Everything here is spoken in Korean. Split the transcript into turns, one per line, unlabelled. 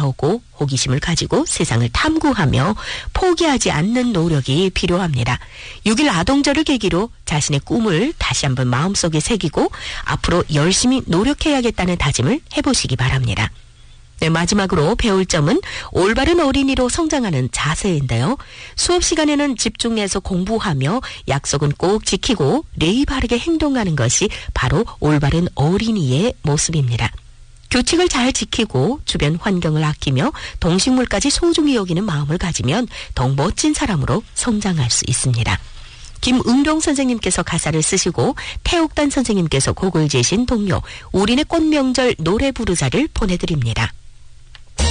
배우고 호기심을 가지고 세상을 탐구하며 포기하지 않는 노력이 필요합니다. 6일 아동절을 계기로 자신의 꿈을 다시 한번 마음속에 새기고 앞으로 열심히 노력해야겠다는 다짐을 해보시기 바랍니다. 네, 마지막으로 배울 점은 올바른 어린이로 성장하는 자세인데요. 수업 시간에는 집중해서 공부하며 약속은 꼭 지키고 예의 바르게 행동하는 것이 바로 올바른 어린이의 모습입니다. 규칙을 잘 지키고 주변 환경을 아끼며 동식물까지 소중히 여기는 마음을 가지면 더욱 멋진 사람으로 성장할 수 있습니다. 김응룡 선생님께서 가사를 쓰시고 태옥단 선생님께서 곡을 제신 동요 우리네 꽃명절 노래 부르자를 보내드립니다.